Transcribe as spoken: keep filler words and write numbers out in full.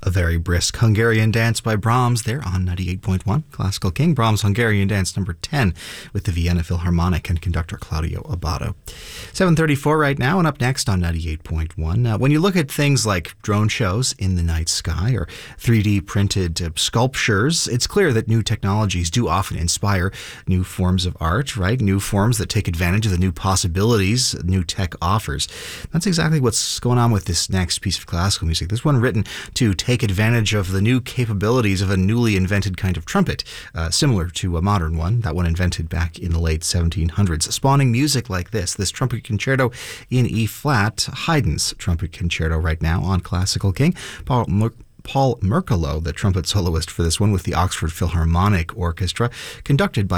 A very brisk Hungarian dance by Brahms there on ninety-eight point one Classical King. Brahms' Hungarian Dance number ten with the Vienna Philharmonic and conductor Claudio Abbado. seven thirty-four right now, and up next on ninety-eight point one. Uh, when you look at things like drone shows in the night sky or three D printed uh, sculptures, it's clear that new technologies do often inspire new forms of art, right? New forms that take advantage of the new possibilities new tech offers. That's exactly what's going on with this next piece of classical music. This one written to take advantage of the new capabilities of a newly invented kind of trumpet, uh, similar to a modern one, that one invented back in the late seventeen hundreds, spawning music like this, this trumpet concerto in E-flat, Haydn's trumpet concerto right now on Classical King. Paul Mer- Paul Merkelo, the trumpet soloist for this one with the Oxford Philharmonic Orchestra, conducted by